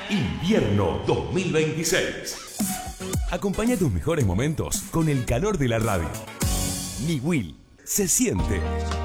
Invierno 2026. Acompaña tus mejores momentos con el calor de la radio. Niwil se siente.